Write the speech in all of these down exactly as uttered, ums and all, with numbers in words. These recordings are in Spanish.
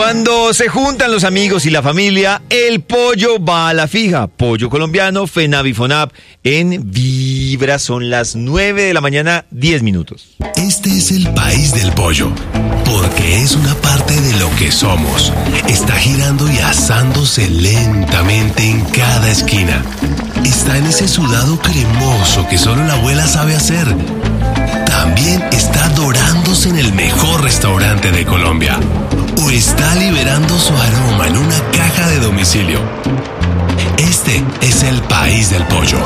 Cuando se juntan los amigos y la familia, el pollo va a la fija. Pollo colombiano, FENAVI FONAP en Vibra. Son las nueve de la mañana, diez minutos. Este es el país del pollo, porque es una parte de lo que somos. Está girando y asándose lentamente en cada esquina. Está en ese sudado cremoso que solo la abuela sabe hacer. También está dorándose en el mejor restaurante de Colombia. O está liberando su aroma en una caja de domicilio. Este es el país del pollo.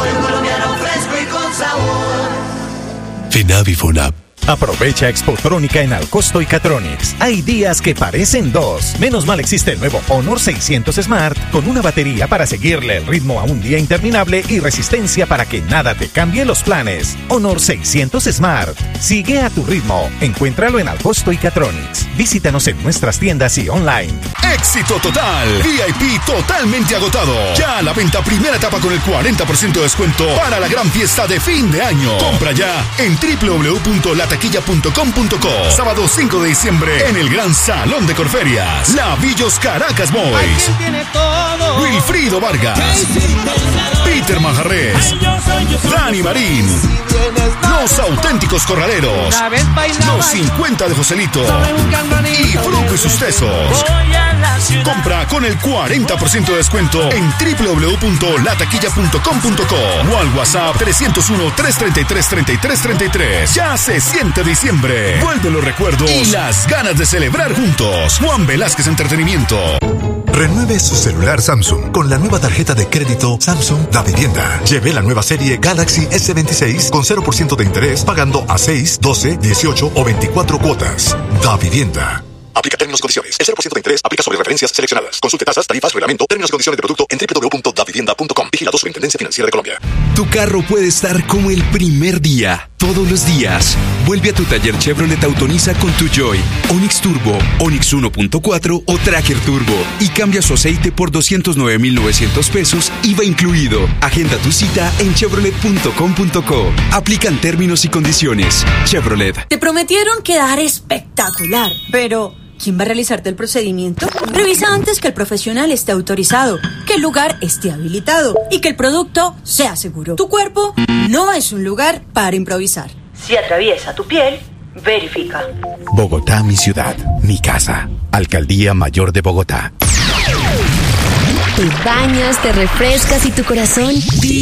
FENAVI FONAP. Aprovecha Expotrónica en Alcosto y Catronics. Hay días que parecen dos. Menos mal existe el nuevo Honor seiscientos Smart con una batería para seguirle el ritmo a un día interminable y resistencia para que nada te cambie los planes. Honor seiscientos Smart. Sigue a tu ritmo. Encuéntralo en Alcosto y Catronics. Visítanos en nuestras tiendas y online. Éxito total. V I P totalmente agotado. Ya a la venta primera etapa con el cuarenta por ciento de descuento para la gran fiesta de fin de año. Compra ya en doble u doble u doble u punto la taquilla punto com punto co. Sábado cinco de diciembre en el Gran Salón de Corferias. Lavillos Caracas Boys. Wilfrido Vargas. Peter Manjarres. Dani Marín. Los Auténticos Corraleros. Los cincuenta de Joselito. Y Fruco y sus Tesos. Compra con el cuarenta por ciento de descuento en doble u doble u doble u punto la taquilla punto com punto co o al WhatsApp tres cero uno, tres tres tres, tres tres tres tres. Ya se siente diciembre. Vuelven los recuerdos y las ganas de celebrar juntos. Juan Velázquez Entretenimiento. Renueve su celular Samsung con la nueva tarjeta de crédito Samsung Da Vivienda. Lleve la nueva serie Galaxy S veintiséis con cero por ciento de interés pagando a seis, doce, dieciocho o veinticuatro cuotas. Da Vivienda. Aplica términos y condiciones. El cero por ciento de interés aplica sobre referencias seleccionadas. Consulte tasas, tarifas, reglamento, términos y condiciones de producto en doble u doble u doble u punto da vivienda punto com. Vigilado Superintendencia Financiera de Colombia. Tu carro puede estar como el primer día, todos los días. Vuelve a tu taller Chevrolet Autonisa con tu Joy, Onix Turbo, Onix uno punto cuatro o Tracker Turbo y cambia su aceite por doscientos nueve mil novecientos pesos, I V A incluido. Agenda tu cita en chevrolet punto com punto co. Aplican términos y condiciones. Chevrolet. Te prometieron quedar espectacular, pero ¿quién va a realizarte el procedimiento? Revisa antes que el profesional esté autorizado, que el lugar esté habilitado y que el producto sea seguro. Tu cuerpo no es un lugar para improvisar. Si atraviesa tu piel, verifica. Bogotá, mi ciudad, mi casa. Alcaldía Mayor de Bogotá. Te bañas, te refrescas y tu corazón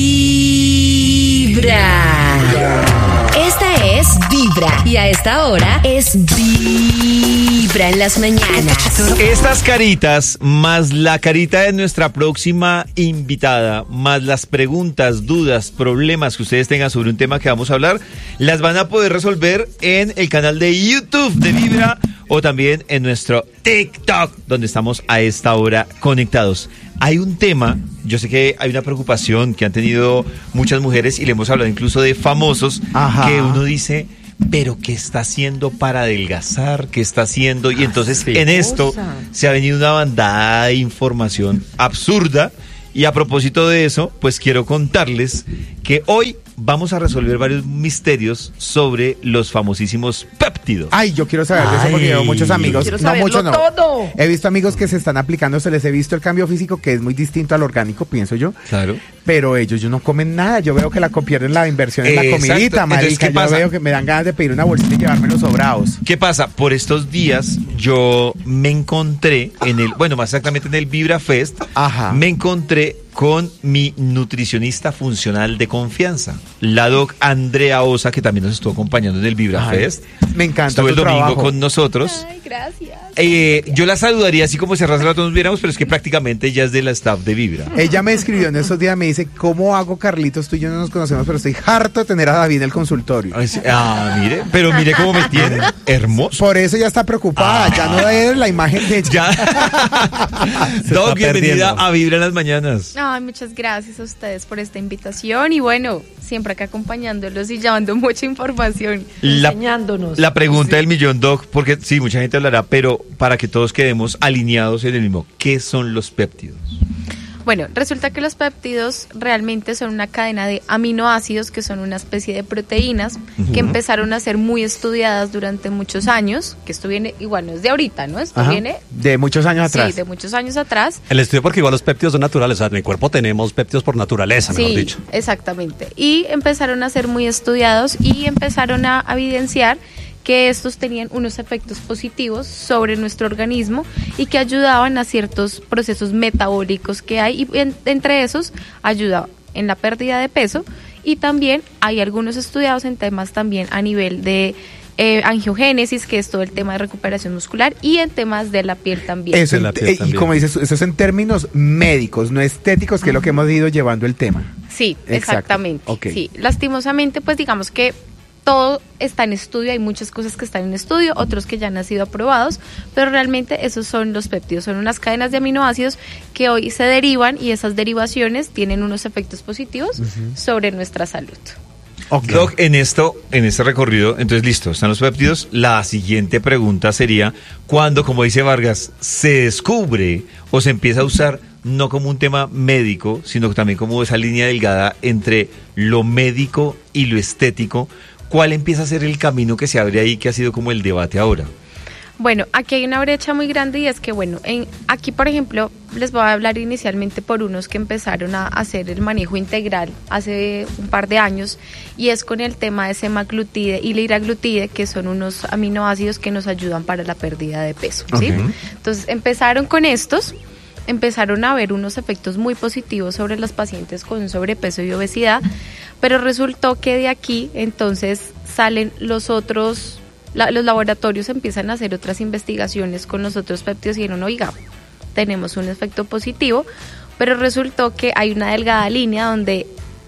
vibra. Esta es Vibra y a esta hora es Vibra en las mañanas. Estas caritas, más la carita de nuestra próxima invitada, más las preguntas, dudas, problemas que ustedes tengan sobre un tema que vamos a hablar, las van a poder resolver en el canal de YouTube de Vibra o también en nuestro TikTok, donde estamos a esta hora conectados. Hay un tema, yo sé que hay una preocupación que han tenido muchas mujeres y le hemos hablado incluso de famosos. Ajá. Que uno dice, pero ¿qué está haciendo para adelgazar? ¿Qué está haciendo? Y entonces en esto se ha venido una bandada de información absurda. Y a propósito de eso, pues quiero contarles que hoy vamos a resolver varios misterios sobre los famosísimos péptidos. Ay, yo quiero saber de eso porque tengo muchos amigos. Quiero no, muchos no. Todo. He visto amigos que se están aplicando, se les he visto el cambio físico que es muy distinto al orgánico, pienso yo. Claro. Pero ellos yo no comen nada. Yo veo que la pierden la inversión en la Exacto. comidita, marica. ¿Qué yo pasa? veo que me dan ganas de pedir una bolsita y llevarme los sobrados. ¿Qué pasa? Por estos días yo me encontré en el, bueno, más exactamente en el Vibra Fest, Ajá. me encontré con mi nutricionista funcional de confianza, la doc Andrea Osa, que también nos estuvo acompañando en el Vibra Ay, Fest. Me encanta. Estuvo el domingo trabajo. con nosotros. Ay, gracias. Eh, yo la saludaría así como si hace rato nos viéramos, pero es que prácticamente ella es de la staff de Vibra. Ella me escribió en esos días, me dice, ¿cómo hago, Carlitos? Tú y yo no nos conocemos, pero estoy harto de tener a David en el consultorio. Ay, sí. Ah, mire, pero mire cómo me tiene, hermoso. Por eso ya está preocupada, ah. ya no es la imagen de ella. Ya. Doc, bienvenida a Vibra en las mañanas. Ay, muchas gracias a ustedes por esta invitación y bueno, siempre acá acompañándolos y llevando mucha información, la, enseñándonos. La pregunta sí. del millón, Doc, porque sí, mucha gente hablará, pero para que todos quedemos alineados en el mismo, ¿qué son los péptidos? Bueno, resulta que los péptidos realmente son una cadena de aminoácidos que son una especie de proteínas uh-huh. que empezaron a ser muy estudiadas durante muchos años, que esto viene, igual no es de ahorita, ¿no? Esto Ajá. viene... De muchos años atrás. Sí, de muchos años atrás. El estudio porque igual los péptidos son naturales, o sea, en el cuerpo tenemos péptidos por naturaleza, mejor sí, dicho. Exactamente. Y empezaron a ser muy estudiados y empezaron a evidenciar que estos tenían unos efectos positivos sobre nuestro organismo y que ayudaban a ciertos procesos metabólicos que hay, y en, entre esos ayudaban en la pérdida de peso, y también hay algunos estudiados en temas también a nivel de eh, angiogénesis, que es todo el tema de recuperación muscular, y en temas de la piel también. Eso, la piel y también. como dices, eso es en términos médicos, no estéticos, que es lo que hemos ido llevando el tema. Sí, Exacto. exactamente. Okay. Sí, lastimosamente, pues digamos que todo está en estudio, hay muchas cosas que están en estudio, otros que ya han sido aprobados, pero realmente esos son los péptidos, son unas cadenas de aminoácidos que hoy se derivan, y esas derivaciones tienen unos efectos positivos uh-huh. sobre nuestra salud. Okay. Doc, en esto, en este recorrido, entonces listo, están los péptidos. La siguiente pregunta sería, ¿cuándo, como dice Vargas, se descubre o se empieza a usar no como un tema médico, sino también como esa línea delgada entre lo médico y lo estético? ¿Cuál empieza a ser el camino que se abre ahí, que ha sido como el debate ahora? Bueno, aquí hay una brecha muy grande, y es que, bueno, en, aquí, por ejemplo, les voy a hablar inicialmente por unos que empezaron a hacer el manejo integral hace un par de años, y es con el tema de semaglutide y liraglutide, que son unos aminoácidos que nos ayudan para la pérdida de peso, ¿sí? Okay. Entonces, empezaron con estos, empezaron a ver unos efectos muy positivos sobre los pacientes con sobrepeso y obesidad, pero resultó que de aquí entonces salen los otros, la, los laboratorios empiezan a hacer otras investigaciones con los otros péptidos y dijeron, oiga, tenemos un efecto positivo, pero resultó que hay una delgada línea donde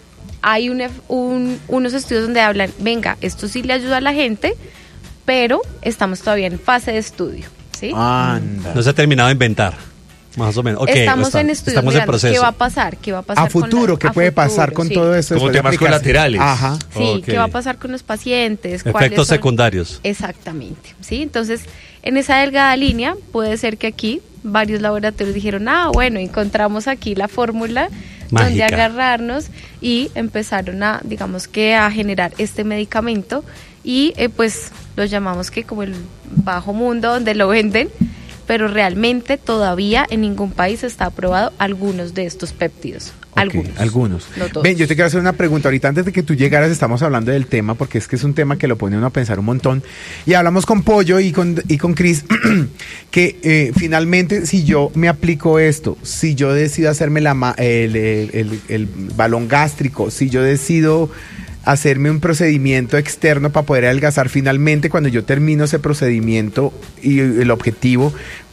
hay un, un, unos estudios donde hablan, venga, esto sí le ayuda a la gente, pero estamos todavía en fase de estudio, ¿sí? Anda. No se ha terminado de inventar. Más o menos. Okay, estamos está, en estudios, estamos mirando, en proceso. ¿qué va a pasar? ¿Qué va a pasar a futuro? con la, ¿Qué puede futuro, pasar con sí. todo esto? Como temas colaterales. Ajá. Sí, okay. ¿qué va a pasar con los pacientes? Efectos son? secundarios. Exactamente, ¿sí? Entonces, en esa delgada línea, puede ser que aquí varios laboratorios dijeron, ah, bueno, encontramos aquí la fórmula mágica donde agarrarnos, y empezaron a, digamos que, a generar este medicamento, y eh, pues lo llamamos que como el bajo mundo donde lo venden, pero realmente todavía en ningún país está aprobado algunos de estos péptidos. Okay, algunos. Algunos. No todos. Ven, yo te quiero hacer una pregunta. Ahorita antes de que tú llegaras estamos hablando del tema, porque es que es un tema que lo pone uno a pensar un montón. Y hablamos con Pollo y con, y con Cris que eh, finalmente si yo me aplico esto, si yo decido hacerme la, el, el, el, el balón gástrico, si yo decido hacerme un procedimiento externo para poder adelgazar, finalmente cuando yo termino ese procedimiento y el objetivo,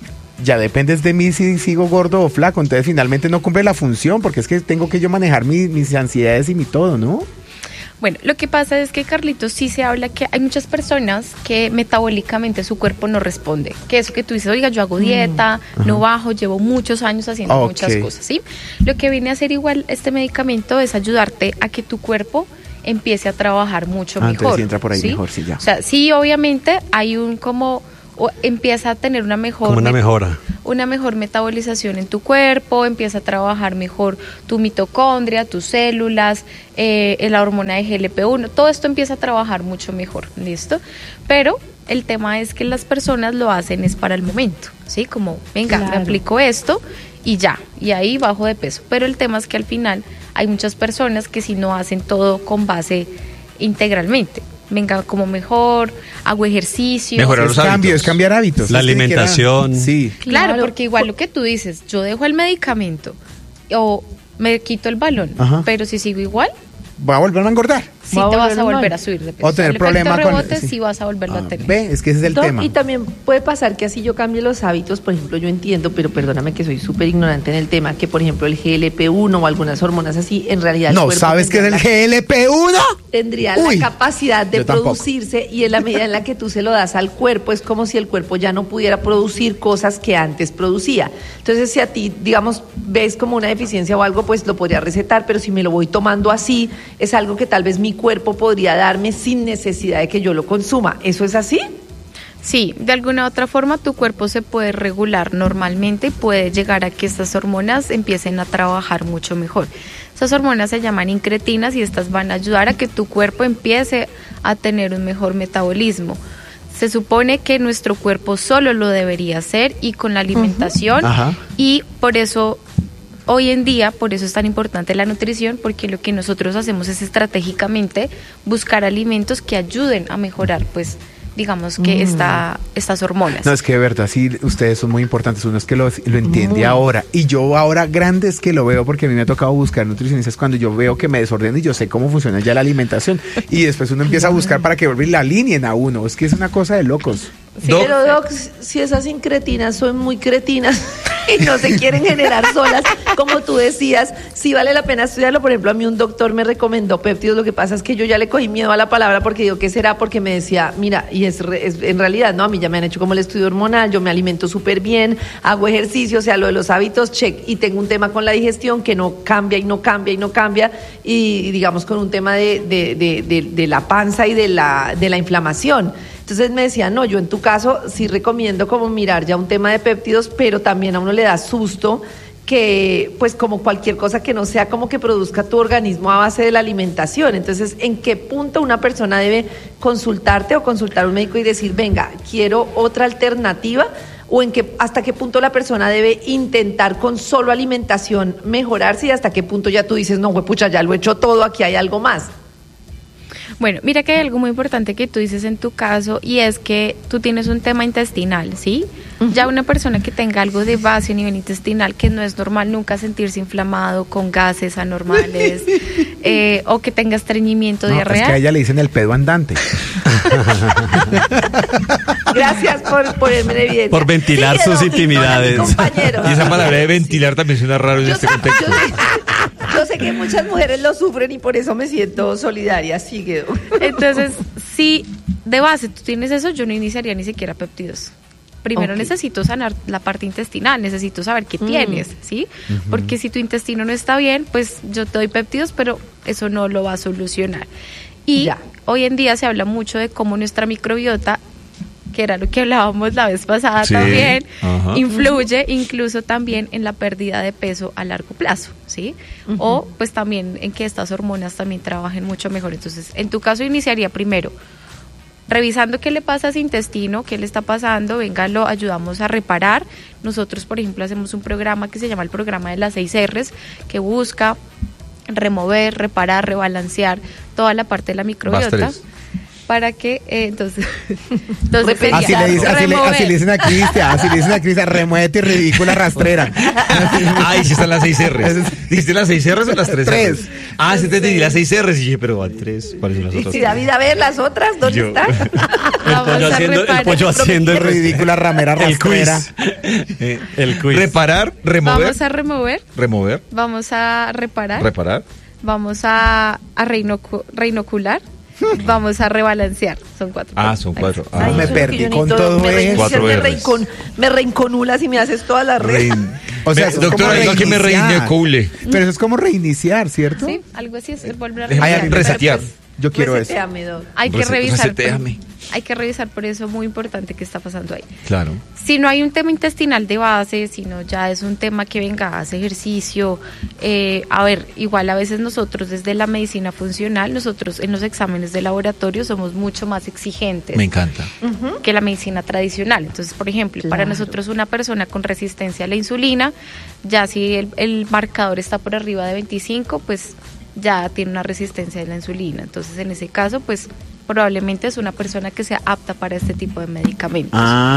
ya depende de mí si sigo gordo o flaco, entonces finalmente no cumple la función, porque es que tengo que yo manejar mi, mis ansiedades y mi todo, ¿no? Bueno, lo que pasa es que, Carlitos, sí se habla que hay muchas personas que metabólicamente su cuerpo no responde, que eso que tú dices, oiga, yo hago dieta, mm, no bajo, llevo muchos años haciendo okay. muchas cosas, ¿sí? Lo que viene a hacer igual este medicamento es ayudarte a que tu cuerpo empiece a trabajar mucho ah, mejor. Entonces entra por ahí ¿sí? mejor, sí, ya. O sea, sí, obviamente hay un como, o empieza a tener una mejor... Como una mejora. Una mejor metabolización en tu cuerpo, empieza a trabajar mejor tu mitocondria, tus células, eh, la hormona de G L P uno, todo esto empieza a trabajar mucho mejor, ¿listo? Pero el tema es que las personas lo hacen es para el momento, ¿sí? Como, venga, claro. me aplico esto y ya, y ahí bajo de peso. Pero el tema es que al final hay muchas personas que si no hacen todo con base integralmente. Venga, como mejor, hago ejercicio. Mejorar los cambios, cambiar hábitos. La alimentación. Quiera, sí. Claro, claro, porque igual lo que tú dices, yo dejo el medicamento o me quito el balón, Ajá. pero si sigo igual... Voy a volver a engordar. Sí, te vas a volver a subir de peso. O tener problemas con rebote, sí. sí vas a volverlo ah, a tener. Ve, es que ese es el Entonces, tema. Y también puede pasar que así yo cambie los hábitos, por ejemplo, yo entiendo, pero perdóname que soy súper ignorante en el tema, que por ejemplo el G L P uno o algunas hormonas así, en realidad... No, ¿sabes qué es el G L P uno? Tendría Uy, la capacidad de producirse y en la medida en la que tú se lo das al cuerpo, es como si el cuerpo ya no pudiera producir cosas que antes producía. Entonces, si a ti, digamos, ves como una deficiencia o algo, pues lo podría recetar, pero si me lo voy tomando así, es algo que tal vez mi cuerpo podría darme sin necesidad de que yo lo consuma. ¿Eso es así? Sí, de alguna u otra forma tu cuerpo se puede regular normalmente y puede llegar a que estas hormonas empiecen a trabajar mucho mejor. Esas hormonas se llaman incretinas y estas van a ayudar a que tu cuerpo empiece a tener un mejor metabolismo. Se supone que nuestro cuerpo solo lo debería hacer y con la alimentación, uh-huh. y por eso hoy en día, por eso es tan importante la nutrición, porque lo que nosotros hacemos es estratégicamente buscar alimentos que ayuden a mejorar, pues, digamos que mm. esta, estas hormonas. No, es que de verdad, sí, ustedes son muy importantes. Uno es que lo, lo entiende mm. ahora. Y yo ahora grande es que lo veo, porque a mí me ha tocado buscar nutricionistas cuando yo veo que me desordeno y yo sé cómo funciona ya la alimentación. Y después uno empieza a buscar para que vuelva y la alineen a uno. Es que es una cosa de locos. Sí, Doc. Pero Doc, si esas incretinas son muy cretinas y no se quieren generar solas, como tú decías, sí vale la pena estudiarlo. Por ejemplo, a mí un doctor me recomendó péptidos. Lo que pasa es que yo ya le cogí miedo a la palabra porque digo, ¿qué será? Porque me decía, mira, y es, es en realidad, no, a mí ya me han hecho como el estudio hormonal, yo me alimento súper bien, hago ejercicio, o sea, lo de los hábitos, check, y tengo un tema con la digestión que no cambia y no cambia y no cambia, y digamos con un tema de, de, de, de, de la panza y de la, de la inflamación. Entonces me decía, no, yo en tu caso sí recomiendo como mirar ya un tema de péptidos, pero también a uno le da susto que, pues como cualquier cosa que no sea como que produzca tu organismo a base de la alimentación. Entonces, ¿en qué punto una persona debe consultarte o consultar a un médico y decir, venga, quiero otra alternativa? ¿O en qué, hasta qué punto la persona debe intentar con solo alimentación mejorarse y hasta qué punto ya tú dices, no, pucha, ya lo he hecho todo, aquí hay algo más? Bueno, mira que hay algo muy importante que tú dices en tu caso y es que tú tienes un tema intestinal, ¿sí? Uh-huh. Ya una persona que tenga algo de base a nivel intestinal, que no es normal nunca sentirse inflamado con gases anormales eh, o que tenga estreñimiento, no, diarrea. Es que a ella le dicen el pedo andante. Gracias por ponerme en evidencia. Por ventilar sí, sus intimidades. Y esa palabra de ventilar sí. también suena raro en yo este sé, contexto. Yo sé, yo sé que muchas mujeres lo sufren y por eso me siento solidaria. Sigue. Entonces, si de base tú tienes eso, yo no iniciaría ni siquiera péptidos. Primero okay. necesito sanar la parte intestinal, necesito saber qué mm. tienes, ¿sí? Uh-huh. Porque si tu intestino no está bien, pues yo te doy péptidos, pero eso no lo va a solucionar. Y ya. hoy en día se habla mucho de cómo nuestra microbiota, que era lo que hablábamos la vez pasada sí. también, uh-huh. influye incluso también en la pérdida de peso a largo plazo, ¿sí? Uh-huh. O pues también en que estas hormonas también trabajen mucho mejor. Entonces, en tu caso iniciaría primero revisando qué le pasa a ese intestino, qué le está pasando, venga, lo ayudamos a reparar. Nosotros, por ejemplo, hacemos un programa que se llama el programa de las seis R's, que busca remover, reparar, rebalancear toda la parte de la microbiota. Para que, eh, entonces, entonces así, le dice, así, le, así le dicen a Cristian, así le dicen a Cristian, remuévete y ridícula rastrera. Ay, sí están las seis R's. ¿Dijiste las seis R's o las tres? Tres. Ah, sí te entendí las seis R's y dije, pero van tres, ¿cuáles son las otras? Sí, David, a ver, las otras, ¿dónde Yo. están? El pollo haciendo, el pollo haciendo el ridícula ramera rastrera. eh, el quiz. Reparar, remover. Vamos a remover. Remover. Vamos a reparar. Reparar. Vamos a, a reinocu- reinocular. Vamos a rebalancear, son cuatro. Ah, son cuatro. Ah. Ay, me perdí con todo eso. Me, reincon, me reinconulas y me haces todas las redes. Rein... O sea, eso doctora, es como que me reincule. Pero eso es como reiniciar, ¿cierto? Sí, algo así es volver a reiniciar. Hay resetear. Yo quiero Reseteame, eso. Hay que revisar. Reseteame. Hay que revisar por eso, muy importante qué está pasando ahí. Claro. Si no hay un tema intestinal de base, sino ya es un tema que venga, hace ejercicio, eh, a ver, igual a veces nosotros desde la medicina funcional, nosotros en los exámenes de laboratorio somos mucho más exigentes. Me encanta. Uh-huh, que la medicina tradicional. Entonces, por ejemplo, claro. para nosotros una persona con resistencia a la insulina, ya si el, el marcador está por arriba de veinticinco, pues ya tiene una resistencia a la insulina. Entonces, en ese caso, pues probablemente es una persona que sea apta para este tipo de medicamentos.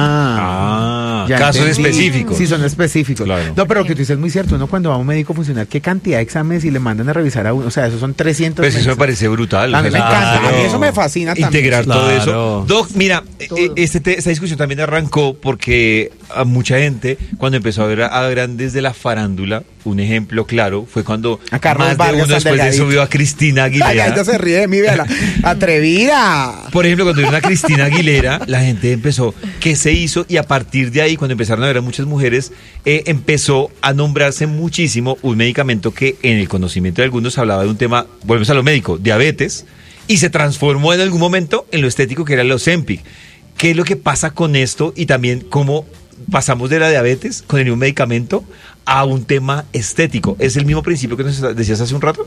Ah, ah casos entendí. específicos. Sí, son específicos. Claro. No, pero lo que tú dices es muy cierto. Uno cuando va a un médico funcional, ¿qué cantidad de exámenes y le mandan a revisar a uno? O sea, esos son trescientos. Pues eso me parece brutal. A mí me encanta. A mí eso me fascina también. Integrar claro. todo eso. Doc, mira, todo. Este te, esta discusión también arrancó porque a mucha gente, cuando empezó a ver a, a grandes de la farándula, un ejemplo claro fue cuando a más de uno después de eso vio a Cristina Aguilera. Ay, ya se ríe de mí, véala. Atrevida. Por ejemplo, cuando vieron a Cristina Aguilera, la gente empezó, ¿qué se hizo? Y a partir de ahí, cuando empezaron a ver a muchas mujeres, eh, empezó a nombrarse muchísimo un medicamento que en el conocimiento de algunos hablaba de un tema, volvemos a lo médico, diabetes, y se transformó en algún momento en lo estético que era el Ozempic. ¿qué es lo que pasa con esto? Y también cómo pasamos de la diabetes con el mismo medicamento a un tema estético. ¿Es el mismo principio que nos decías hace un rato?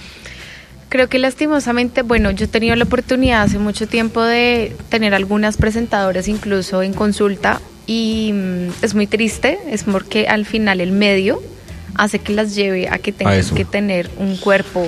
Creo que lastimosamente, bueno, yo he tenido la oportunidad hace mucho tiempo de tener algunas presentadoras incluso en consulta y mmm, es muy triste, es porque al final el medio hace que las lleve a que tengan que tener un cuerpo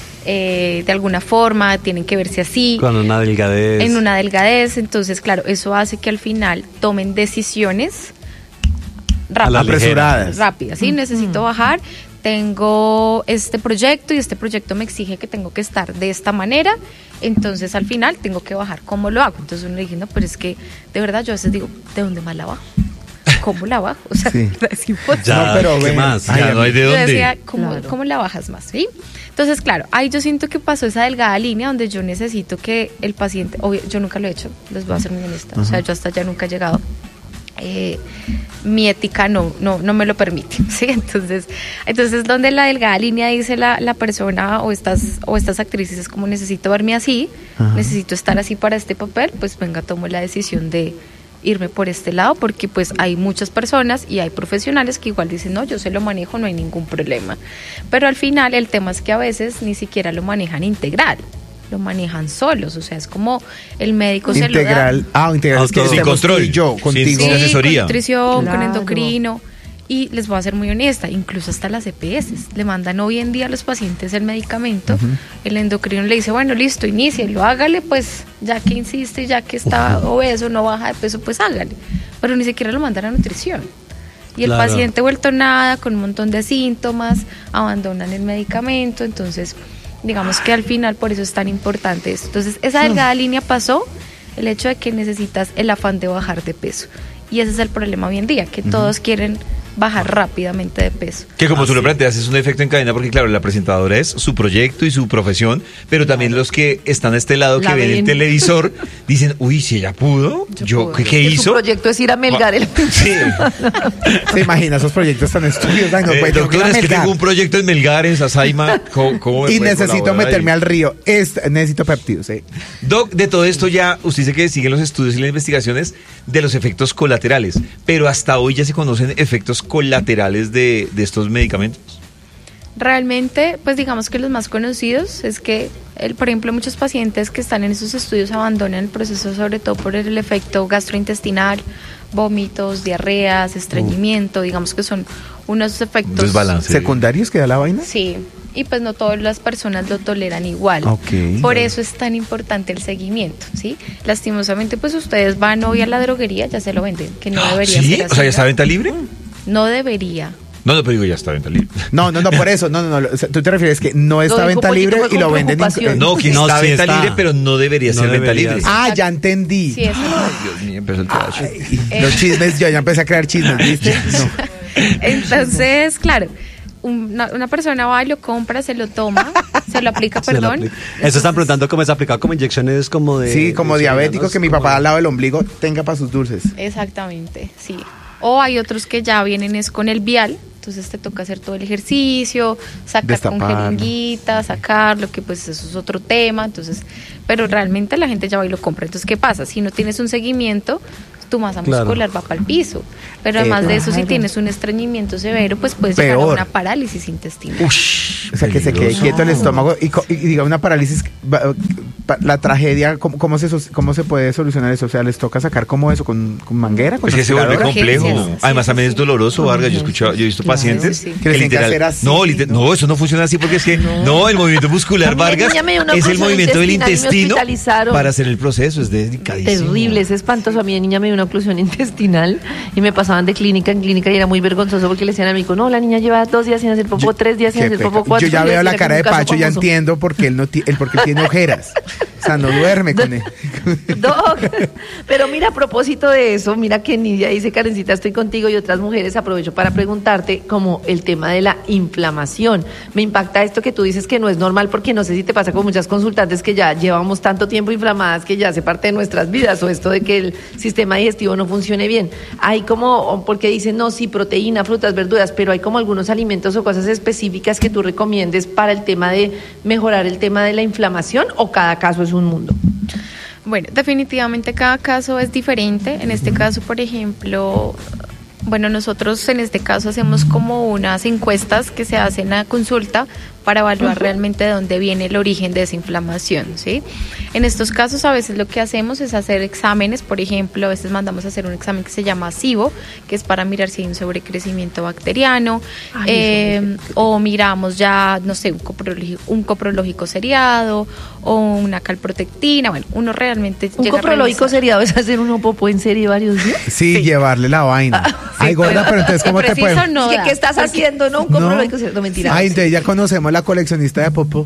eh, de alguna forma, tienen que verse así. Con una delgadez. En una delgadez, entonces claro, eso hace que al final tomen decisiones rápidas, apresuradas. Rápidas, sí, mm. necesito bajar, tengo este proyecto y este proyecto me exige que tengo que estar de esta manera, entonces al final tengo que bajar. ¿Cómo lo hago? Entonces uno le dice, no, pero es que de verdad yo a veces digo, ¿de dónde más la bajo? ¿Cómo la bajo? O sea, sí. Es imposible. Ya, no, pero ¿qué más? Ya no hay de dónde. Yo decía, ¿cómo, claro. ¿cómo la bajas más? ¿Sí? Entonces, claro, ahí yo siento que pasó esa delgada línea donde yo necesito que el paciente, obvio, yo nunca lo he hecho, les voy a ser muy honesta, uh-huh. o sea, yo hasta allá nunca he llegado. Eh, mi ética no, no, no me lo permite, ¿sí? Entonces, entonces donde la delgada línea dice la, la persona o estas, o estas actrices es como necesito verme así, uh-huh. necesito estar así para este papel, pues venga, tomo la decisión de irme por este lado, porque pues hay muchas personas y hay profesionales que igual dicen, no, yo se lo manejo, no hay ningún problema, pero al final el tema es que a veces ni siquiera lo manejan integral, lo manejan solos, o sea, es como el médico integral, se lo da. Ah, integral, es que sin control, y yo, contigo. Sin, sin asesoría. Con nutrición, claro. con endocrino. Y les voy a ser muy honesta, incluso hasta las E P S le mandan hoy en día a los pacientes el medicamento, uh-huh. el endocrino le dice, bueno, listo, inícielo, hágale, pues, ya que insiste, ya que está uh-huh. obeso, no baja de peso, pues hágale, pero ni siquiera lo mandan a nutrición. Y el claro. paciente vuelto nada, con un montón de síntomas, abandonan el medicamento, entonces, digamos que al final por eso es tan importante esto. Entonces, esa delgada uh-huh. línea pasó, el hecho de que necesitas el afán de bajar de peso, y ese es el problema hoy en día, que uh-huh. todos quieren bajar rápidamente de peso. Que como Así. tú lo planteas, es un efecto en cadena porque claro, la presentadora es su proyecto y su profesión, pero también claro. los que están a este lado, la que ven el televisor, dicen, uy, si ella pudo, yo, yo ¿qué, qué hizo? Su proyecto es ir a Melgar. El... Sí. ¿Se imagina esos proyectos tan estúpidos? Ay, no, eh, pues, doctora, es que tengo un proyecto en Melgar, en Sasaima, ¿cómo, cómo me y necesito meterme ahí? al río, es, necesito péptidos. Eh. Doc, de todo esto ya, usted dice que siguen los estudios y las investigaciones de los efectos colaterales, pero hasta hoy ya se conocen efectos colaterales De, de estos medicamentos. Realmente, pues digamos que los más conocidos es que, el, por ejemplo, muchos pacientes que están en esos estudios abandonan el proceso sobre todo por el efecto gastrointestinal, vómitos, diarreas, estreñimiento, uh. digamos que son unos efectos desbalance secundarios que da la vaina. Sí, y pues no todas las personas lo toleran igual. Okay. Por eso es tan importante el seguimiento, ¿sí? Lastimosamente, pues ustedes van hoy a la droguería, ya se lo venden, que no debería ¿Sí? ser así. O sea, ¿ya está a venta libre? No debería. No, no, pero digo, ya está a venta libre. No, no, no, por eso, no, no, no, tú te refieres que no está a venta libre y lo venden en... No, que no, está a sí venta está. libre, pero no debería No ser venta debería libre. ser. Ah, ya entendí. Sí, eso Ay, Dios mío, empezó el trabajo. Eh. Los chismes, yo ya empecé a crear chismes, ¿viste? No. Entonces, claro, una, una persona va y lo compra, se lo toma, se lo aplica, Se lo perdón. aplica. Eso están preguntando cómo es aplicado como inyecciones como de... Sí, como de diabético, insulinas, que mi como papá de- al lado del ombligo tenga para sus dulces. Exactamente, sí. O hay otros que ya vienen es con el vial, entonces te toca hacer todo el ejercicio, sacar Destapar. con jeringuita, sacarlo, que pues eso es otro tema, entonces, pero realmente la gente ya va y lo compra. Entonces, ¿qué pasa? Si no tienes un seguimiento, tu masa Claro. muscular va para el piso, pero Eh, además de eso, si claro. tienes un estreñimiento severo, pues puedes llegar a Peor. una parálisis intestinal. Ush, o sea, que se quede quieto el estómago y, co- y diga una parálisis, va- pa- la tragedia, ¿cómo, cómo, se, so- ¿cómo se puede solucionar eso? O sea, ¿les toca sacar como eso, con, con manguera? Con Es que se vuelve aspiradora? complejo. Urgencias, sí, Además, sí, también sí. es doloroso, Vargas. Yo he escuchado, yo he visto Claro, pacientes sí, sí. Que les tienen que hacer así, no, liter- ¿no? no, eso no funciona así porque es que no, el movimiento muscular, A mí mi Vargas, niña me dio una es el oclusión movimiento del intestinal y me intestino hospitalizaron. para hacer el proceso. Es delicadísimo. Terrible, es espantoso. A mi niña me dio una oclusión intestinal y me pasaban de clínica en clínica y era muy vergonzoso porque le decían al médico, no, la niña lleva dos días sin hacer popó, Yo- tres días sin qué hacer pecado. popó, cuatro Yo ya días veo sin la hacer cara de un caso Pacho, ya famoso. entiendo porque él no ti- él porque él tiene ojeras. O sea, no duerme con él. Doc, pero mira, a propósito de eso, mira que Nidia dice, Karencita, estoy contigo y otras mujeres, aprovecho para preguntarte como el tema de la inflamación. Me impacta esto que tú dices que no es normal porque no sé si te pasa con muchas consultantes que ya llevamos tanto tiempo inflamadas que ya hace parte de nuestras vidas o esto de que el sistema digestivo no funcione bien. Hay como, porque dicen, no, sí, proteína, frutas, verduras, pero hay como algunos alimentos o cosas específicas que tú recomiendes para el tema de mejorar el tema de la inflamación o cada caso es un mundo. Bueno, definitivamente cada caso es diferente. En este caso, por ejemplo, bueno, nosotros en este caso hacemos como unas encuestas que se hacen a consulta para evaluar uh-huh. realmente de dónde viene el origen de esa inflamación, ¿sí? En estos casos a veces lo que hacemos es hacer exámenes, por ejemplo, a veces mandamos a hacer un examen que se llama SIBO, que es para mirar si hay un sobrecrecimiento bacteriano, Ay, eh, o miramos ya, no sé, un coprológico, un coprológico seriado o una calprotectina, bueno, uno realmente ¿Un llega coprológico a seriado es hacer uno popó en serie varios días? Sí, sí. llevarle la vaina. Ah, Ay, sí, gorda, pero, pero entonces, ¿cómo te puedes...? No ¿Qué, ¿Qué estás porque... haciendo? No, un coprológico no. seriado, no, mentira. Ay, entonces ya conocemos la coleccionista de popó.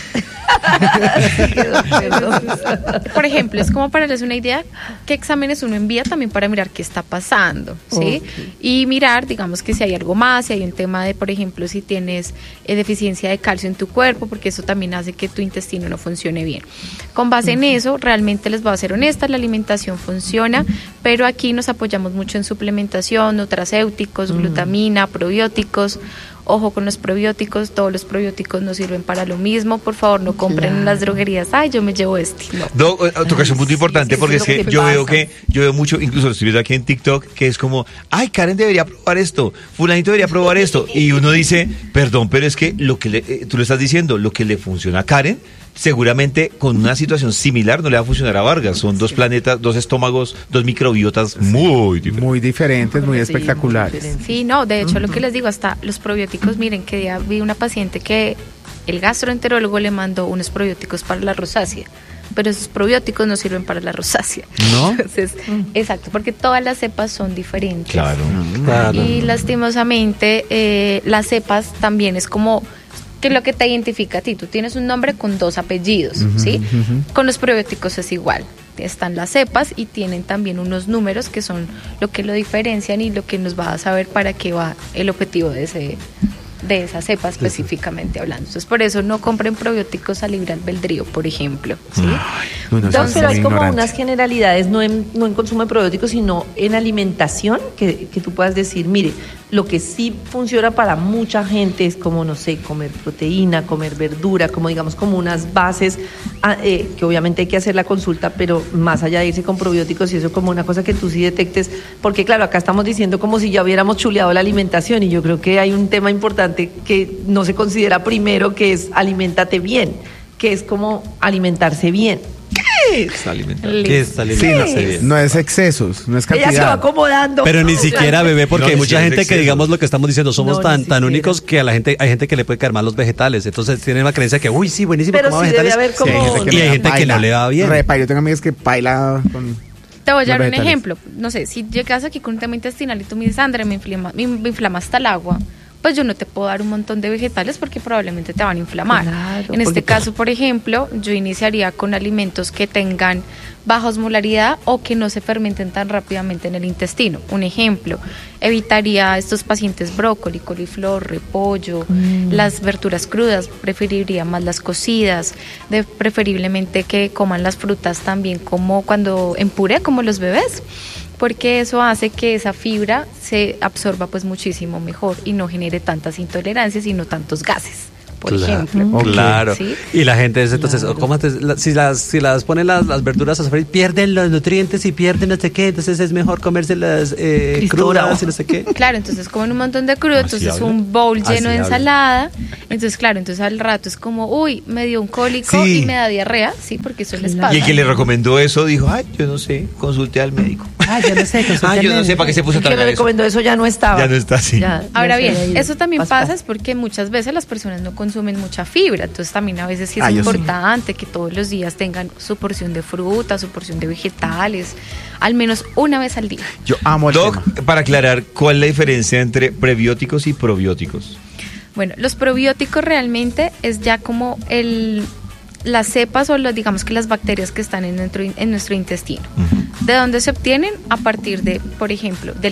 Por ejemplo, es como para darles una idea qué exámenes uno envía también para mirar qué está pasando, ¿sí? Okay. Y mirar, digamos, que si hay algo más, si hay un tema de, por ejemplo, si tienes eh, deficiencia de calcio en tu cuerpo, porque eso también hace que tu intestino no funcione bien. Con base en eso, realmente les voy a ser honesta, la alimentación funciona, pero aquí nos apoyamos mucho en suplementación, nutracéuticos, glutamina, probióticos. Ojo con los probióticos, todos los probióticos no sirven para lo mismo, por favor no compren claro. en las droguerías, ay yo me llevo este. No, no tocas un punto importante sí, porque es, es que, que yo pasa. veo que, yo veo mucho, incluso lo estoy viendo aquí en TikTok, que es como, ay Karen debería probar esto, fulanito debería probar esto, y uno dice, perdón, pero es que lo que le, eh, tú le estás diciendo, lo que le funciona a Karen, seguramente con una situación similar no le va a funcionar a Vargas. Son dos planetas, dos estómagos, dos microbiotas muy diferentes. Muy diferentes, muy espectaculares. Sí, no, de hecho, uh-huh. lo que les digo, hasta los probióticos, miren, que ya vi una paciente que el gastroenterólogo le mandó unos probióticos para la rosácea, pero esos probióticos no sirven para la rosácea. ¿No? Entonces, mm. exacto, porque todas las cepas son diferentes. Claro. claro. Y lastimosamente, eh, las cepas también es como... que es lo que te identifica a ti, tú tienes un nombre con dos apellidos, uh-huh, ¿sí? Uh-huh. Con los probióticos es igual, están las cepas y tienen también unos números que son lo que lo diferencian y lo que nos va a saber para qué va el objetivo de ese de esa cepa específicamente hablando. Entonces, por eso no compren probióticos a libre albedrío, por ejemplo, ¿sí? Ay, bueno, Entonces, pero hay como unas generalidades, no en, no en consumo de probióticos, sino en alimentación, que, que tú puedas decir, mire, lo que sí funciona para mucha gente es como, no sé, comer proteína, comer verdura, como digamos, como unas bases, eh, que obviamente hay que hacer la consulta, pero más allá de irse con probióticos y eso como una cosa que tú sí detectes, porque claro, acá estamos diciendo como si ya hubiéramos chuleado la alimentación y yo creo que hay un tema importante que no se considera primero, que es aliméntate bien, que es como alimentarse bien. ¿Qué es alimentarse? ¿Qué es alimentarse sí, bien? No es excesos, no es cantidad. Ella se va acomodando. Pero ni siquiera, bebé, porque no, hay mucha gente que, digamos, lo que estamos diciendo, somos no, tan tan únicos que a la gente hay gente que le puede caer mal los vegetales. Entonces tienen la creencia que, uy, sí, buenísimo, pero como sí vegetales. Debe haber como... sí, hay y hay gente que no le va bien. Repa, yo tengo amigas que baila con... Te voy a dar un ejemplo. No sé, si llegas aquí con un tema intestinal y tú me dices, André, me inflama, me, me inflama hasta el agua, pues yo no te puedo dar un montón de vegetales porque probablemente te van a inflamar. Claro, en este caso, por ejemplo, yo iniciaría con alimentos que tengan baja osmolaridad o que no se fermenten tan rápidamente en el intestino. Un ejemplo, evitaría a estos pacientes brócoli, coliflor, repollo, mm. las verduras crudas, preferiría más las cocidas, de, preferiblemente que coman las frutas también como cuando en puré, como los bebés, porque eso hace que esa fibra se absorba pues muchísimo mejor y no genere tantas intolerancias y no tantos gases, por claro, ejemplo. okay. Claro. ¿Sí? Y la gente es entonces, claro. ¿cómo te, la, si las si las ponen las, las verduras a sofreír, pierden los nutrientes y pierden no sé qué, entonces es mejor comérselas eh, crudas y no sé qué. Claro, entonces comen un montón de crudo, entonces habla? un bowl lleno Así de ensalada, habla. entonces claro, entonces al rato es como, uy, me dio un cólico sí. y me da diarrea, sí, porque eso les pasa. Y el que le recomendó eso dijo, ay, yo no sé, consulte al médico. Ah, yo no sé, ah, yo no sé para qué se puso tan. El que me recomendó eso ya no estaba. Ya no está así. Ya, Ahora bien, eso también pasa, pasa es porque muchas veces las personas no consumen mucha fibra, entonces también a veces sí es ah, importante sí. que todos los días tengan su porción de fruta, su porción de vegetales, al menos una vez al día. Yo amo el Doc, tema. Para aclarar, ¿cuál es la diferencia entre prebióticos y probióticos? Bueno, los probióticos realmente es ya como el... las cepas o los, digamos que las bacterias que están en nuestro, en nuestro intestino. Uh-huh. ¿De dónde se obtienen? A partir de, por ejemplo, del